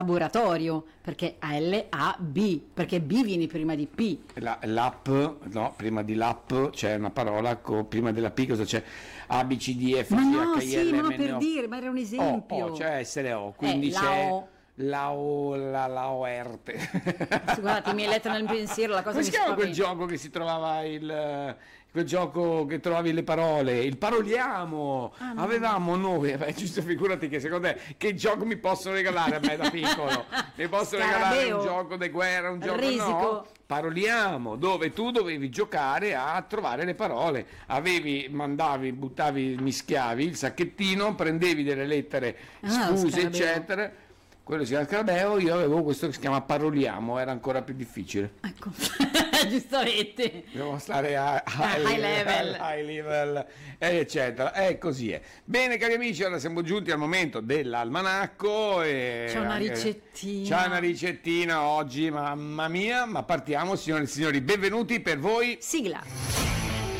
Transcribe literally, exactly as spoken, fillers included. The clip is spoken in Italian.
laboratorio, perché A L A B, perché B viene prima di P. La, l'app, no, prima di l'app c'è una parola, co, prima della P cosa c'è? A, B, C, D, F, Ma G, no, H, I, sì, L, ma M, no, per N, O. dire, ma era un esempio. O, O, cioè S L O, quindi Eh, la c'è O. la O, la, la O R T. Guardate, mi hai letto nel pensiero, la cosa Come mi si chiama quel spaventa. gioco che si trovava il... quel gioco che trovavi le parole, il paroliamo, Ah, no. avevamo noi, beh, giusto, figurati che secondo te che gioco mi possono regalare a me da piccolo? Mi possono regalare Scarabeo. un gioco di guerra, un gioco Risico. no? Paroliamo, dove tu dovevi giocare a trovare le parole, avevi, mandavi, buttavi, mischiavi il sacchettino, prendevi delle lettere Ah, sfuse, Scarabeo. eccetera. Quello si chiama Scarabeo, io avevo questo che si chiama Paroliamo, era ancora più difficile. Ecco, giustamente. Dobbiamo stare a A high high level, level. high level, eccetera. E così è. Bene, cari amici, ora siamo giunti al momento dell'almanacco. E C'è una anche- ricettina. C'è una ricettina oggi, mamma mia, ma partiamo, signore e signori, benvenuti per voi. Sigla.